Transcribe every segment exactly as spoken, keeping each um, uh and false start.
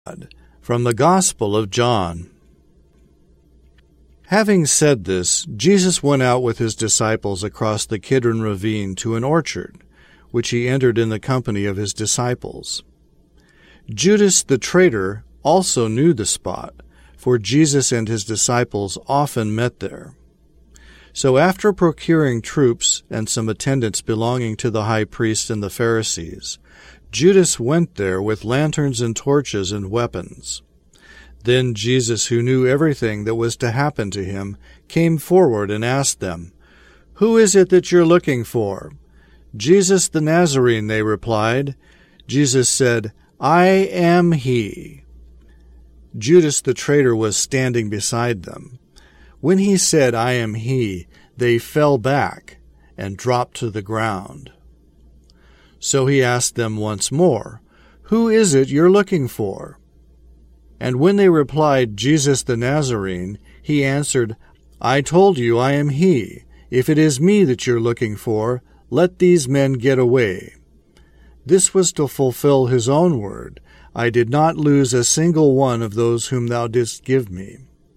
From the Gospel of John. Having said this, Jesus went out with his disciples across the Kidron ravine to an orchard, which he entered in the company of his disciples. Judas the traitor also knew the spot, for Jesus and his disciples often met there. So after procuring troops and some attendants belonging to the high priest and the Pharisees, Judas went there with lanterns and torches and weapons. Then Jesus, who knew everything that was to happen to him, came forward and asked them, "Who is it that you're looking for?" "Jesus the Nazarene," they replied. Jesus said, "I am he." Judas the traitor was standing beside them. When he said, "I am he," they fell back and dropped to the ground. So he asked them once more, "Who is it you're looking for?" And when they replied, "Jesus the Nazarene," he answered, "I told you I am he. If it is me that you're looking for, let these men get away." This was to fulfill his own word, "I did not lose a single one of those whom thou didst give me."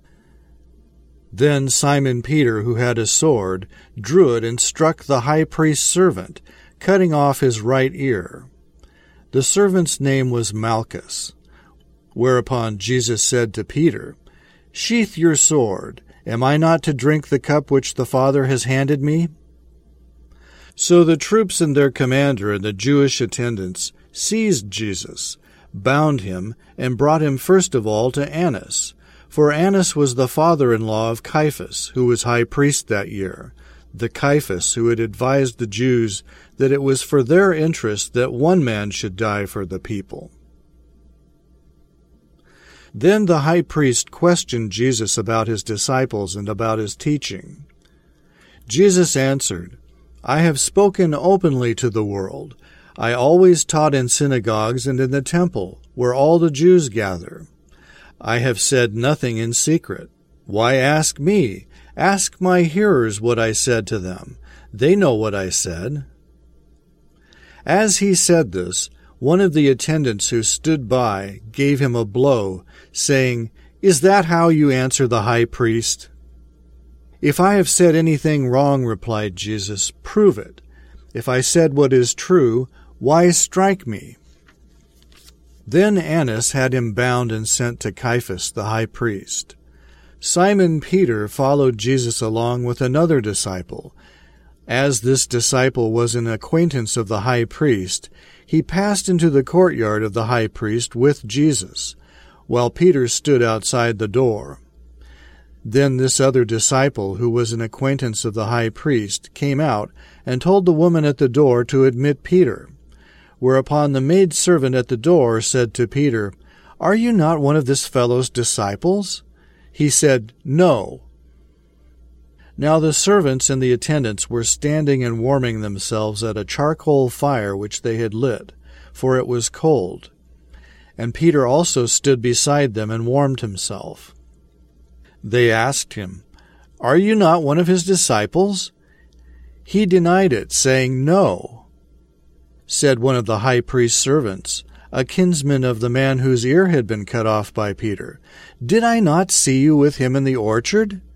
Then Simon Peter, who had a sword, drew it and struck the high priest's servant, cutting off his right ear. The servant's name was Malchus. Whereupon Jesus said to Peter, "Sheath your sword. Am I not to drink the cup which the Father has handed me?" So the troops and their commander and the Jewish attendants seized Jesus, bound him, and brought him first of all to Annas. For Annas was the father-in-law of Caiaphas, who was high priest that year, the Caiaphas who had advised the Jews that it was for their interest that one man should die for the people. Then the high priest questioned Jesus about his disciples and about his teaching. Jesus answered, "I have spoken openly to the world. I always taught in synagogues and in the temple, where all the Jews gather. I have said nothing in secret. Why ask me? Ask my hearers what I said to them. They know what I said." As he said this, one of the attendants who stood by gave him a blow, saying, "Is that how you answer the high priest?" "If I have said anything wrong," replied Jesus, "prove it. If I said what is true, why strike me?" Then Annas had him bound and sent to Caiaphas the high priest. Simon Peter followed Jesus along with another disciple. As this disciple was an acquaintance of the high priest, he passed into the courtyard of the high priest with Jesus, while Peter stood outside the door. Then this other disciple, who was an acquaintance of the high priest, came out and told the woman at the door to admit Peter. Whereupon the maidservant at the door said to Peter, "Are you not one of this fellow's disciples?" He said, "No." Now the servants and the attendants were standing and warming themselves at a charcoal fire which they had lit, for it was cold. And Peter also stood beside them and warmed himself. They asked him, "Are you not one of his disciples?" He denied it, saying, "No." Said one of the high priest's servants, a kinsman of the man whose ear had been cut off by Peter, "Did I not see you with him in the orchard?"